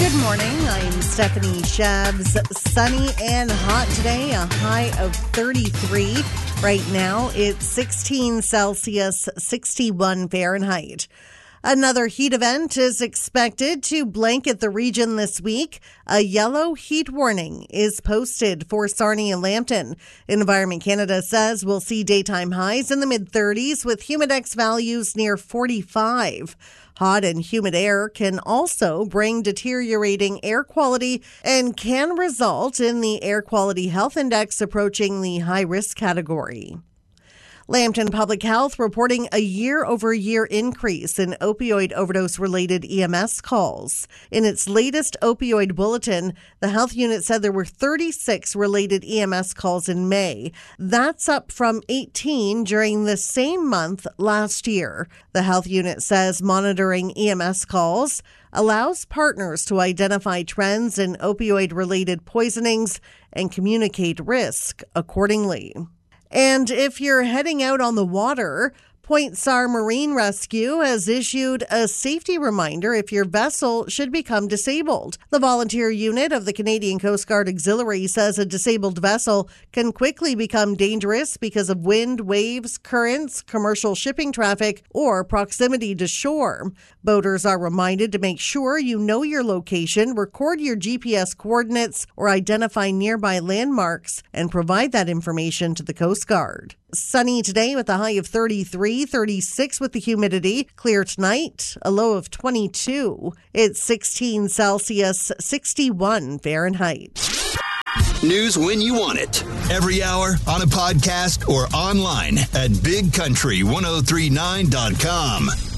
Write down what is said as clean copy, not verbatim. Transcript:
Good morning. I'm Stephanie Shabs. Sunny and hot today, a high of 33. Right now, it's 16 Celsius, 61 Fahrenheit. Another heat event is expected to blanket the region this week. A yellow heat warning is posted for Sarnia and Lambton. Environment Canada says we'll see daytime highs in the mid-30s with humidex values near 45. Hot and humid air can also bring deteriorating air quality and can result in the Air Quality Health Index approaching the high-risk category. Lambton Public Health reporting a year-over-year increase in opioid overdose-related EMS calls. In its latest opioid bulletin, the health unit said there were 36 related EMS calls in May. That's up from 18 during the same month last year. The health unit says monitoring EMS calls allows partners to identify trends in opioid-related poisonings and communicate risk accordingly. And if you're heading out on the water, Point SAR Marine Rescue has issued a safety reminder if your vessel should become disabled. The volunteer unit of the Canadian Coast Guard Auxiliary says a disabled vessel can quickly become dangerous because of wind, waves, currents, commercial shipping traffic, or proximity to shore. Boaters are reminded to make sure you know your location, record your GPS coordinates, or identify nearby landmarks and provide that information to the Coast Guard. Sunny today with a high of 33, 36 with the humidity. Clear tonight, a low of 22. It's 16 Celsius, 61 Fahrenheit. News when you want it. Every hour, on a podcast, or online at bigcountry1039.com.